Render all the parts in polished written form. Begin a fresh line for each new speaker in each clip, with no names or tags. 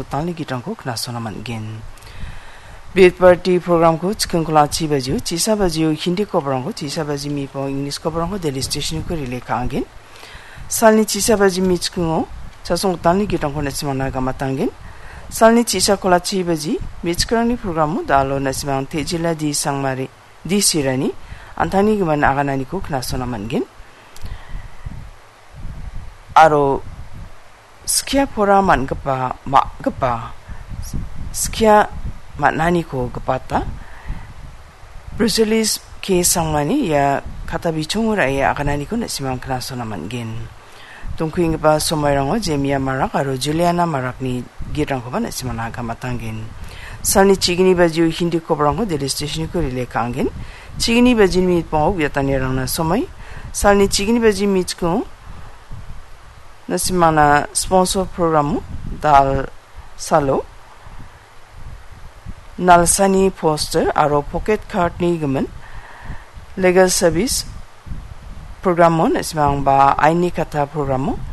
talni kitang ko knasona mangin Bid party program ko chicken kolachi baju chisa baju hindi ko barang ko chisa baju mi po English ko barang ko Delhi station ko relay kangin salni chisa baju mi chicken chasong talni kitang ko nasimana gamatangin salni chisa kolachi baju michkrani program mo dalo nasimang tejila di sangmari di sirani antani giman aganani ko knasona mangin aro skia pora man gapa skia manani ko gapata Brucelis ke sangmani ya kata bichungura ya aganani ko nasimang knasona mangin tungkuing ba somayrango Jemia Marak aro Juliana Marak ni girang ko ba nasimana gamatangin salni chigini baju hindi ko barang ko Delhi station ko relay kangin chigini baju mi po yatani rang na somay salni chigini baju mi ko nasimana sponsor program dal salo nalsani poster aro pocket card ni gaman legal service program mo nasimang ba aini kata program mo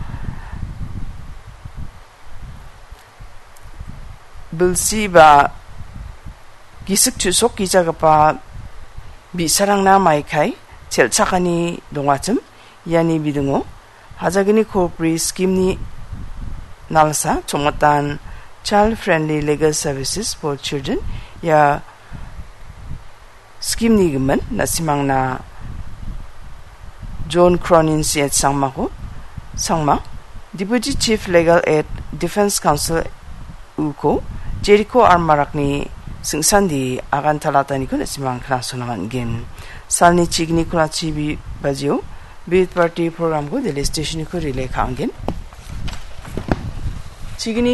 bilsi ba gisik chusok gijaga pa bisarang na mai kai chelchakani dongachum yani bidungo Hajagini Corporate Scheme ni nalsa chomatan child friendly legal services for children ya scheme ni gaman nasimang na John Cronin siat sangma Deputy Chief Legal Aid Defense Counsel uko Jericho Armarak ni singsandi agan talata ni ko nasimang klaso naman gen salni chigni kulachi bi bajio Bid party program ko Delhi station ko relay kangin chigini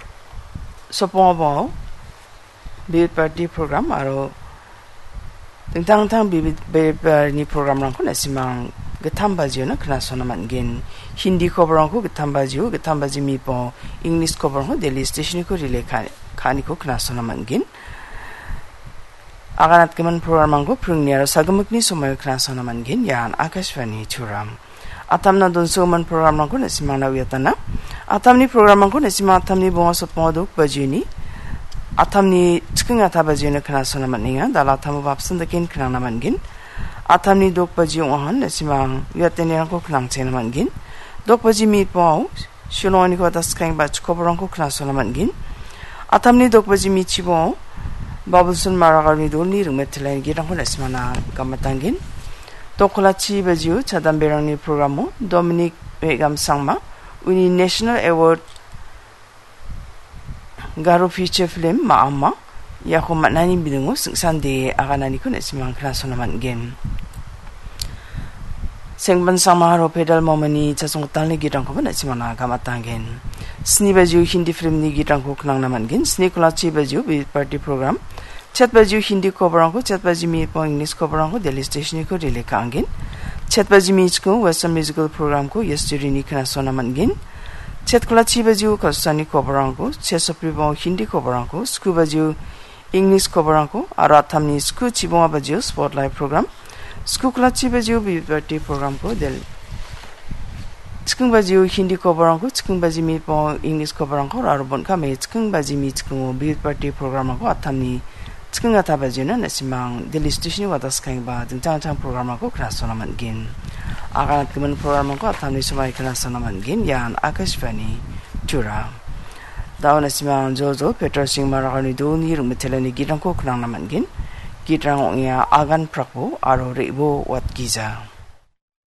sopo bid party program aro tang bid ni program rang ko nasimang gatam bajio na knasona mangin hindi ko barang ko gatam baji mi po English ko barang ko Delhi station ko relay khani ko knasona mangin aganat keman program ko prungniaro sagamukni somay knasona mangin yan Akashvani churam atamna donso man program ko nasimang nawiyatana atamni program ko nasimang atamni bonga sopodok bajini atamni chikinga tabajina knasona maninga dala tamu babsan dakin knang namangin atamni dok baji ohan nasimang wiyatene ko knang chena mangin dok baji mi po shuloni ko daskang bach ko barang ko knasona mangin atamni dok baji mi chibo Babulsun Maragarni Dolni Rumetlan Girang Nesmana Gamatangin Tokolachi Baju Chadamberani Programo Dominic Begam Sangma Uni National Award Garo Feature Film Maama Yako Matnani Bidungo Sande Aganani Nesman Klasonaman Game Sengban Samaro Pedal Momani Chasong Tali Girang Nesmana Gamatangin Sni baju Hindi film ni girang ko knang naman gin sni kulachi baju bid party program chat baju Hindi ko barang ko chat baju mi po English ko barang ko Delhi station ko relay kangin chat baju mi ko western musical program ko yesterday ni kana sona man gin chat kulachi baju kosani ko barang ko chat sopri bo Hindi ko barang ko sku baju English ko barang ko aratam ni sku chibonga baju spotlight program sku kulachi baju bid party program ko Delhi chiking baji Hindi ko barang ko chiking baji mi po English ko barang ko arobon ka me chiking baji mi chiking bid party program ko atamni chiking ata baji na nasimang Delhi station wa das kang ba dingtang program ko krasona man gin aganat kemen program ko atamni sumai krasona man gin yan Akashvani chura daw nasimang jojo Peter Singh Maragani do ni rumetelani girang ko knang naman gin girang ya agan prakbo aro rebo wat giza